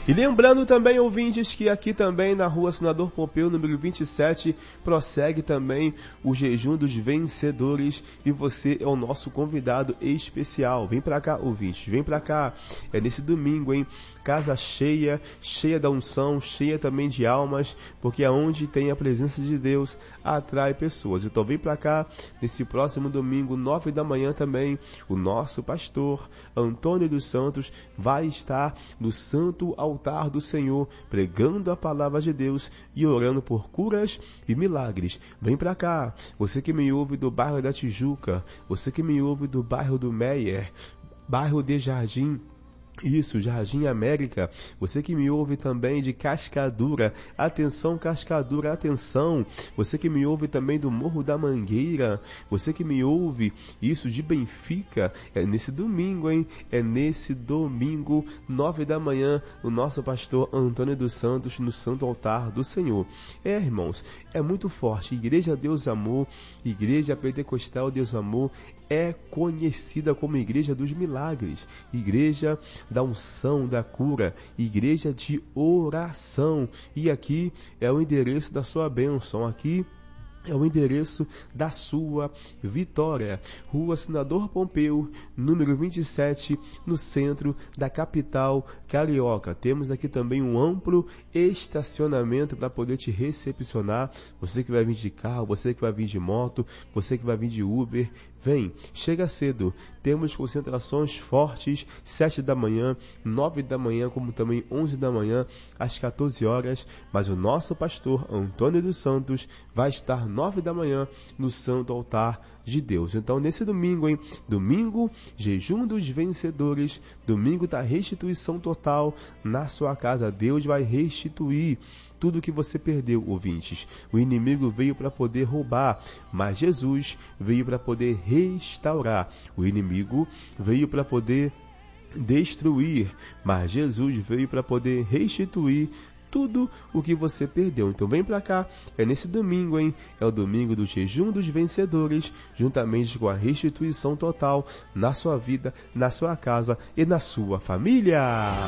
E lembrando também, ouvintes, que aqui também na Rua Senador Pompeu, número 27, prossegue também o jejum dos vencedores e você é o nosso convidado especial. Vem pra cá, ouvintes, vem pra cá. É nesse domingo, hein? Casa cheia, cheia da unção, cheia também de almas, porque aonde tem a presença de Deus, atrai pessoas. Então vem pra cá, nesse próximo domingo, 9 da manhã também, o nosso pastor Antônio dos Santos vai estar no Santo Altar do Senhor, pregando a palavra de Deus e orando por curas e milagres. Vem pra cá, você que me ouve do bairro da Tijuca, você que me ouve do bairro do Meier, bairro de Jardim, isso, Jardim América, você que me ouve também de Cascadura, atenção Cascadura, atenção, você que me ouve também do Morro da Mangueira, você que me ouve, isso, de Benfica, é nesse domingo, hein, é nesse domingo, 9 da manhã, o nosso pastor Antônio dos Santos no Santo Altar do Senhor. Irmãos, é muito forte, Igreja Deus Amor, Igreja Pentecostal Deus Amor, é conhecida como Igreja dos Milagres, Igreja da unção, da cura, igreja de oração. E aqui é o endereço da sua bênção, aqui é o endereço da sua vitória. Rua Senador Pompeu, número 27, no centro da capital carioca. Temos aqui também um amplo estacionamento para poder te recepcionar. Você que vai vir de carro, você que vai vir de moto, você que vai vir de Uber, vem, chega cedo. Temos concentrações fortes, 7 da manhã, 9 da manhã, como também 11 da manhã, às 14 horas. Mas o nosso pastor Antônio dos Santos vai estar 9 da manhã no Santo Altar de Deus. Então, nesse domingo, hein? Domingo, jejum dos vencedores, domingo da restituição total na sua casa. Deus vai restituir tudo que você perdeu, ouvintes. O inimigo veio para poder roubar, mas Jesus veio para poder restaurar. O inimigo veio para poder destruir, mas Jesus veio para poder restituir tudo o que você perdeu. Então vem pra cá, é nesse domingo, hein? É o domingo do jejum dos vencedores, juntamente com a restituição total na sua vida, na sua casa e na sua família.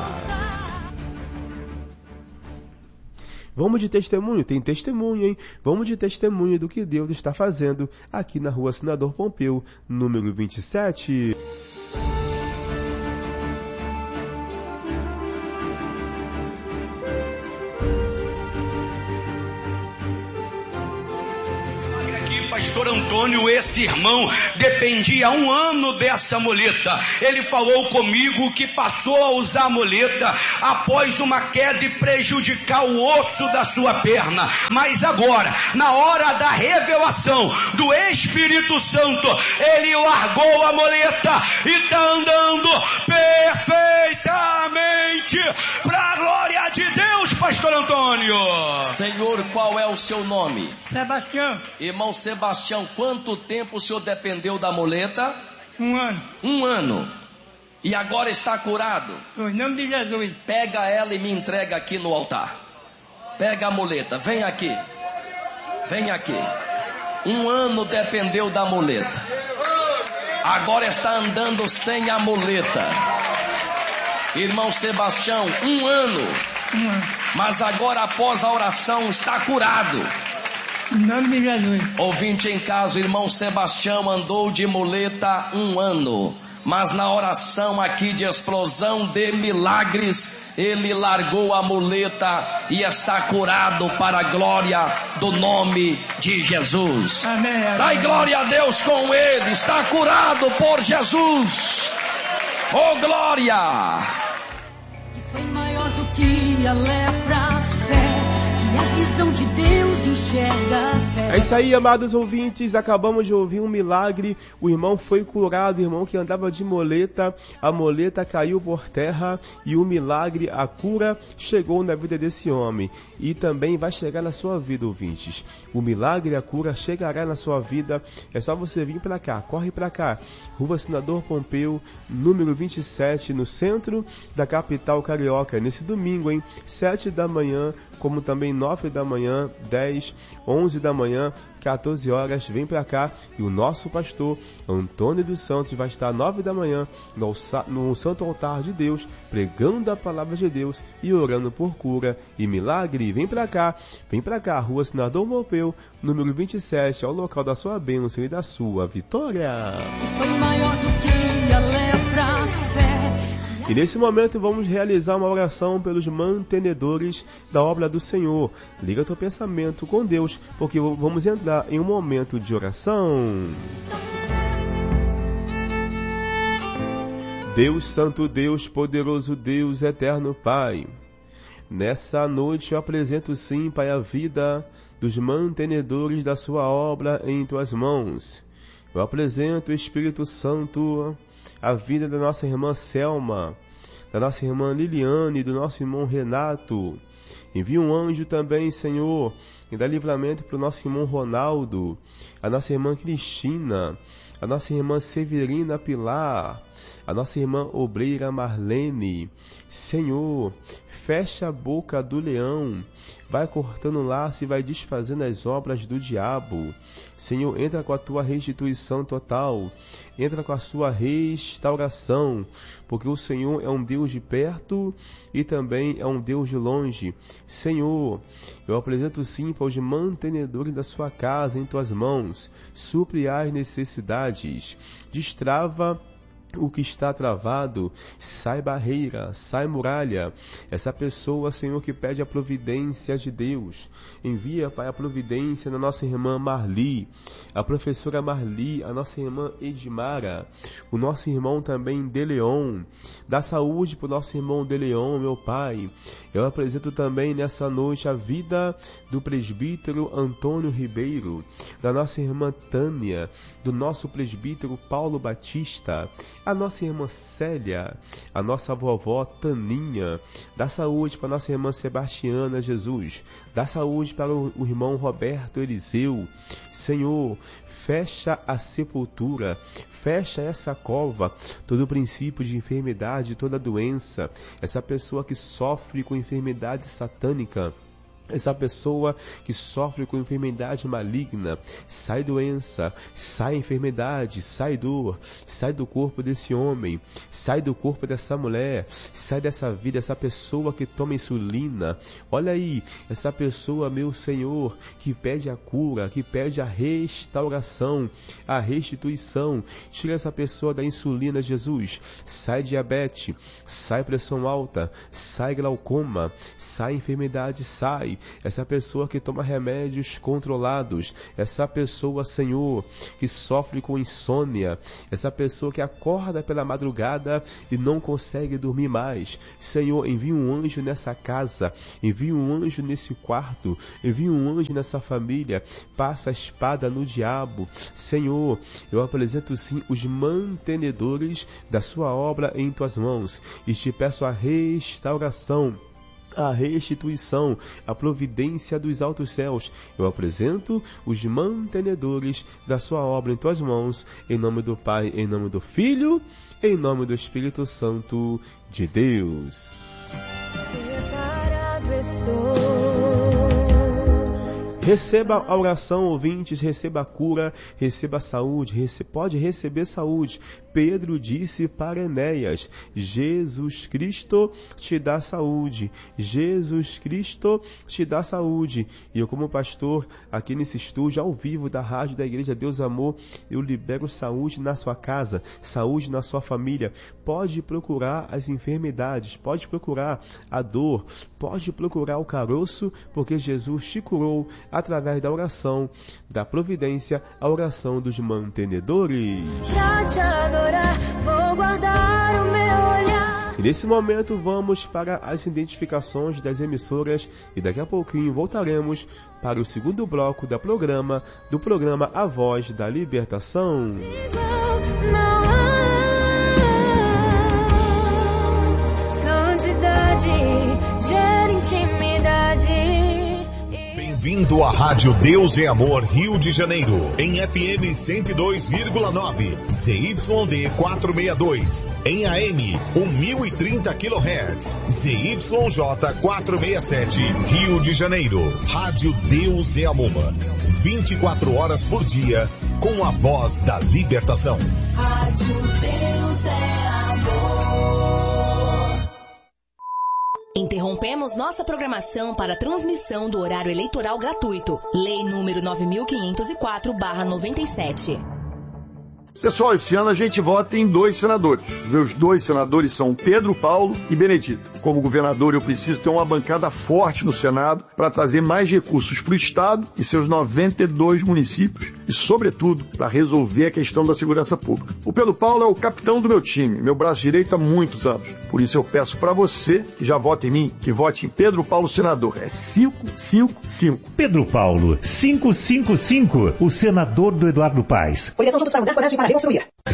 Vamos de testemunho? Tem testemunho, hein? Vamos de testemunho do que Deus está fazendo aqui na Rua Senador Pompeu, número 27. Pastor Antônio, esse irmão dependia há 1 ano dessa muleta. Ele falou comigo que passou a usar a muleta após uma queda e prejudicar o osso da sua perna. Mas agora, na hora da revelação do Espírito Santo, ele largou a muleta e está andando perfeitamente para a glória de Deus, Pastor Antônio. Senhor, qual é o seu nome? Sebastião. Irmão Sebastião, quanto tempo o senhor dependeu da muleta? 1 ano. 1 ano. E agora está curado? No nome de Jesus. Pega ela e me entrega aqui no altar. Pega a muleta, vem aqui. Vem aqui. 1 ano dependeu da muleta. Agora está andando sem a muleta. Irmão Sebastião, 1 ano. 1 ano. Mas agora após a oração está curado. Em nome de Jesus. Ouvinte em casa, o irmão Sebastião andou de muleta 1 ano. Mas na oração aqui de explosão de milagres, ele largou a muleta e está curado para a glória do nome de Jesus. Amém. Dai glória a Deus com ele, está curado por Jesus. Oh glória! Que foi maior do que a lepra, a fé, que a visão de Deus enxerga a fé. É isso aí, amados ouvintes, acabamos de ouvir um milagre. O irmão foi curado, o irmão que andava de muleta, a muleta caiu por terra e o milagre, a cura chegou na vida desse homem e também vai chegar na sua vida, ouvintes. O milagre, a cura chegará na sua vida. É só você vir para cá, corre para cá. Rua Senador Pompeu, número 27, no centro da capital carioca, nesse domingo, hein? 7 da manhã, como também 9 9 da manhã, 10, 11 da manhã, 14 horas, vem para cá e o nosso pastor Antônio dos Santos vai estar 9 da manhã no Santo Altar de Deus, pregando a palavra de Deus e orando por cura e milagre. Vem para cá, Rua Senador Pompeu, número 27, ao local da sua bênção e da sua vitória. Foi maior do que a lepra, fé. E nesse momento vamos realizar uma oração pelos mantenedores da obra do Senhor. Liga teu pensamento com Deus, porque vamos entrar em um momento de oração. Deus Santo, Deus Poderoso, Deus Eterno Pai, nessa noite eu apresento sim, Pai, a vida dos mantenedores da sua obra em tuas mãos. Eu apresento, Espírito Santo, a vida da nossa irmã Selma, da nossa irmã Liliane, do nosso irmão Renato. Envia um anjo também, Senhor, e dá livramento para o nosso irmão Ronaldo, a nossa irmã Cristina, a nossa irmã Severina Pilar, a nossa irmã obreira Marlene. Senhor, fecha a boca do leão, vai cortando o laço e vai desfazendo as obras do diabo. Senhor, entra com a tua restituição total, entra com a sua restauração, porque o Senhor é um Deus de perto e também é um Deus de longe. Senhor, eu apresento sim para os mantenedores da sua casa em tuas mãos, supre as necessidades, destrava o que está travado, sai barreira, sai muralha. Essa pessoa, Senhor, que pede a providência de Deus, envia, Pai, a providência na nossa irmã Marli, a professora Marli, a nossa irmã Edmara, o nosso irmão também De Leon. Dá saúde para o nosso irmão De Leon, meu Pai. Eu apresento também nessa noite a vida do presbítero Antônio Ribeiro, da nossa irmã Tânia, do nosso presbítero Paulo Batista, a nossa irmã Célia, a nossa vovó Taninha. Dá saúde para a nossa irmã Sebastiana Jesus. Dá saúde para o irmão Roberto Eliseu. Senhor, fecha a sepultura, fecha essa cova, todo princípio de enfermidade, toda doença, essa pessoa que sofre com enfermidade satânica, essa pessoa que sofre com enfermidade maligna, sai doença, sai enfermidade, sai dor, sai do corpo desse homem, sai do corpo dessa mulher, sai dessa vida, essa pessoa que toma insulina. Olha aí, essa pessoa, meu Senhor, que pede a cura, que pede a restauração, a restituição. Tira essa pessoa da insulina, Jesus. Sai diabetes, sai pressão alta, sai glaucoma, sai enfermidade, sai. Essa pessoa que toma remédios controlados, essa pessoa, Senhor, que sofre com insônia, essa pessoa que acorda pela madrugada e não consegue dormir mais. Senhor, envia um anjo nessa casa, envia um anjo nesse quarto, envia um anjo nessa família, passa a espada no diabo. Senhor, eu apresento sim os mantenedores da sua obra em tuas mãos e te peço a restauração, a restituição, a providência dos altos céus. Eu apresento os mantenedores da sua obra em tuas mãos, em nome do Pai, em nome do Filho, em nome do Espírito Santo de Deus. Separado estou. Receba a oração, ouvintes, receba a cura, receba a saúde, pode receber saúde. Pedro disse para Enéas: Jesus Cristo te dá saúde, Jesus Cristo te dá saúde. E eu, como pastor, aqui nesse estúdio, ao vivo da rádio da Igreja Deus Amor, eu libero saúde na sua casa, saúde na sua família. Pode procurar as enfermidades, pode procurar a dor, pode procurar o caroço, porque Jesus te curou através da oração da providência, a oração dos mantenedores. Pra te adorar, vou guardar o meu olhar. E nesse momento vamos para as identificações das emissoras e daqui a pouquinho voltaremos para o segundo bloco do programa A Voz da Libertação. Não há santidade, gera intimidade. ouvindo a Rádio Deus é Amor Rio de Janeiro, em FM 102,9, ZYD 462, em AM 1030 kHz, ZYJ 467, Rio de Janeiro. Rádio Deus é Amor, 24 horas por dia, com a voz da libertação. Rádio Deus é amor. Interrompemos nossa programação para a transmissão do horário eleitoral gratuito. Lei número 9504/97. Pessoal, esse ano a gente vota em 2 senadores. Meus 2 senadores são Pedro Paulo e Benedito. Como governador, eu preciso ter uma bancada forte no Senado para trazer mais recursos para o Estado e seus 92 municípios e, sobretudo, para resolver a questão da segurança pública. O Pedro Paulo é o capitão do meu time, meu braço direito há muitos anos. Por isso eu peço para você, que já vota em mim, que vote em Pedro Paulo senador. É 555. Pedro Paulo, 555, o senador do Eduardo Paes. Coligação Juntos para Mudar, coragem para reconstruir.